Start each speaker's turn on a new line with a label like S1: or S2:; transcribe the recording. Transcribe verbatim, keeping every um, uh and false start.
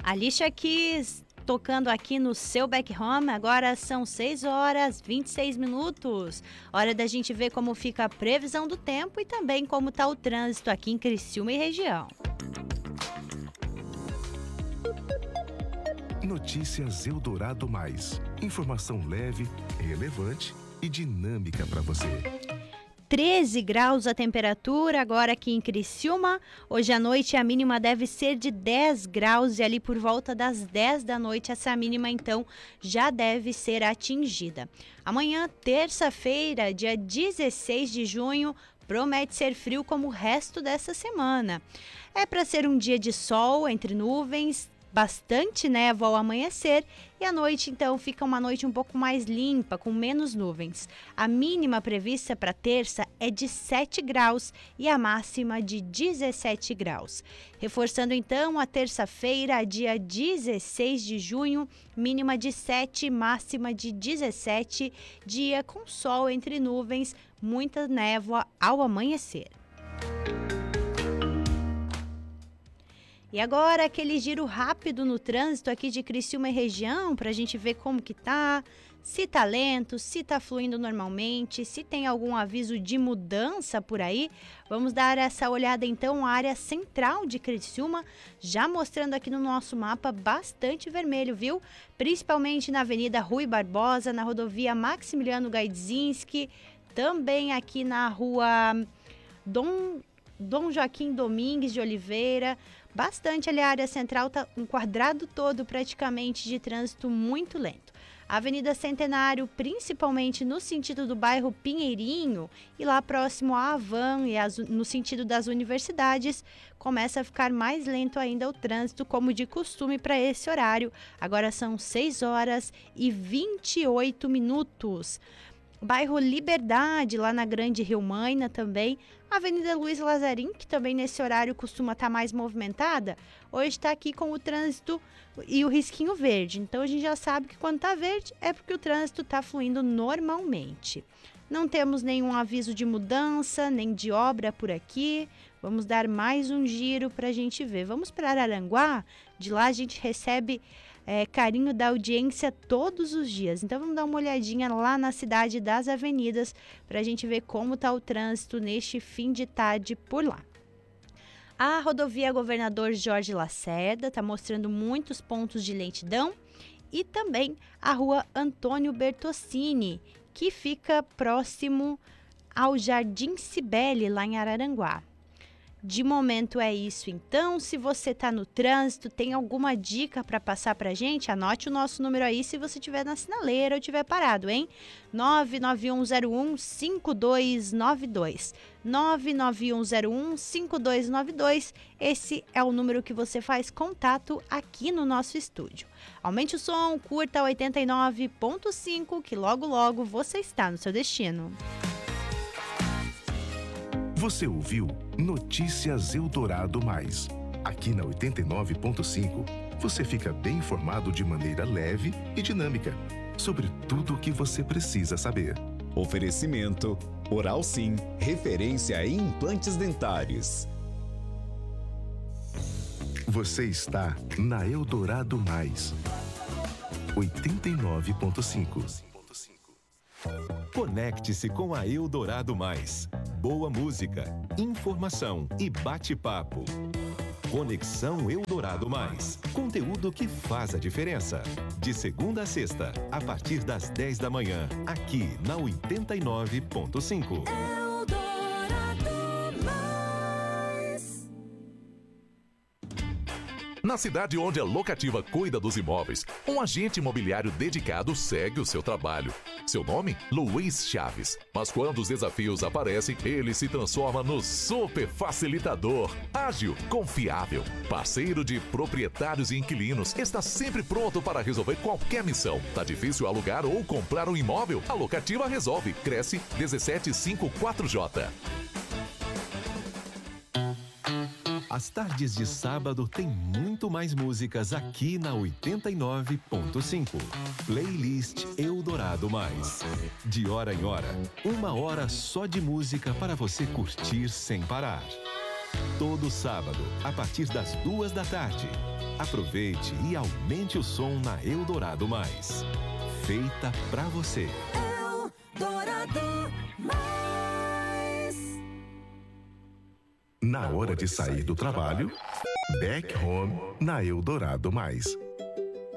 S1: Alicia Keys tocando aqui no seu back home. Agora são seis horas e vinte e seis minutos. Hora da gente ver como fica a previsão do tempo e também como está o trânsito aqui em Criciúma e região.
S2: Notícias Eldorado Mais. Informação leve, relevante e dinâmica para você.
S1: treze graus a temperatura agora aqui em Criciúma. Hoje à noite a mínima deve ser de dez graus e ali por volta das dez da noite essa mínima então já deve ser atingida. Amanhã, terça-feira, dia dezesseis de junho, promete ser frio como o resto dessa semana. É para ser um dia de sol entre nuvens, bastante névoa ao amanhecer e à noite então fica uma noite um pouco mais limpa, com menos nuvens. A mínima prevista para terça é de sete graus e a máxima de dezessete graus. Reforçando então a terça-feira, dia dezesseis de junho, mínima de sete, máxima de dezessete, dia com sol entre nuvens, muita névoa ao amanhecer. E agora aquele giro rápido no trânsito aqui de Criciúma e região, para a gente ver como que tá, se tá lento, se tá fluindo normalmente, se tem algum aviso de mudança por aí. Vamos dar essa olhada então à área central de Criciúma, já mostrando aqui no nosso mapa bastante vermelho, viu? Principalmente na Avenida Rui Barbosa, na rodovia Maximiliano Gaidzinski, também aqui na rua Dom... Dom Joaquim Domingues de Oliveira, bastante ali a área central, tá um quadrado todo praticamente de trânsito muito lento. A Avenida Centenário, principalmente no sentido do bairro Pinheirinho e lá próximo à Havan e as, no sentido das universidades, começa a ficar mais lento ainda o trânsito, como de costume para esse horário. Agora são seis horas e vinte e oito minutos. Bairro Liberdade, lá na Grande Rio Maina também. Avenida Luiz Lazarim, que também nesse horário costuma estar mais movimentada, hoje está aqui com o trânsito e o risquinho verde. Então a gente já sabe que quando está verde é porque o trânsito está fluindo normalmente. Não temos nenhum aviso de mudança, nem de obra por aqui. Vamos dar mais um giro para a gente ver. Vamos para Araranguá. De lá a gente recebe é, carinho da audiência todos os dias. Então vamos dar uma olhadinha lá na cidade das avenidas para a gente ver como está o trânsito neste fim de tarde por lá. A rodovia Governador Jorge Lacerda está mostrando muitos pontos de lentidão e também a rua Antônio Bertossini, que fica próximo ao Jardim Cibele, lá em Araranguá. De momento é isso então. Se você está no trânsito, tem alguma dica para passar para a gente, anote o nosso número aí se você estiver na sinaleira ou estiver parado, hein? nove nove um zero um cinco dois nove dois. nove nove um zero um cinco dois nove dois. Esse é o número que você faz contato aqui no nosso estúdio. Aumente o som, curta oitenta e nove ponto cinco, que logo logo você está no seu destino.
S2: Você ouviu Notícias Eldorado Mais. Aqui na oitenta e nove ponto cinco, você fica bem informado de maneira leve e dinâmica sobre tudo o que você precisa saber.
S3: Oferecimento Oral Sim, referência em implantes dentários.
S2: Você está na Eldorado Mais. oitenta e nove ponto cinco.
S4: Conecte-se com a Eldorado Mais. Boa música, informação e bate-papo. Conexão Eldorado Mais. Conteúdo que faz a diferença. De segunda a sexta, a partir das dez da manhã, aqui na oitenta e nove ponto cinco.
S5: Na cidade onde a Locativa cuida dos imóveis, um agente imobiliário dedicado segue o seu trabalho. Seu nome? Luiz Chaves. Mas quando os desafios aparecem, ele se transforma no super facilitador. Ágil, confiável, parceiro de proprietários e inquilinos. Está sempre pronto para resolver qualquer missão. Tá difícil alugar ou comprar um imóvel? A Locativa resolve. Cresce dezessete cinquenta e quatro J.
S4: As tardes de sábado tem muito mais músicas aqui na oitenta e nove ponto cinco. Playlist Eldorado Mais. De hora em hora, uma hora só de música para você curtir sem parar. Todo sábado, a partir das duas da tarde. Aproveite e aumente o som na Eldorado Mais. Feita pra você.
S6: Eldorado Mais.
S2: Na hora de sair do trabalho, back home na Eldorado Mais.